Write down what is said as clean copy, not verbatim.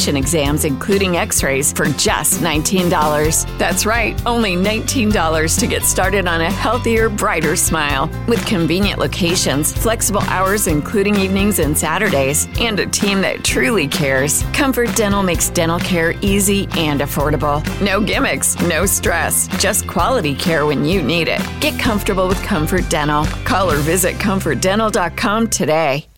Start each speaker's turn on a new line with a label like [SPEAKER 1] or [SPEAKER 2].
[SPEAKER 1] examination exams, including x-rays, for just $19. That's right, only $19 to get started on a healthier, brighter smile. With convenient locations, flexible hours including evenings and Saturdays, and a team that truly cares, Comfort Dental makes dental care easy and affordable. No gimmicks, no stress, just quality care when you need it. Get comfortable with Comfort Dental. Call or visit ComfortDental.com today.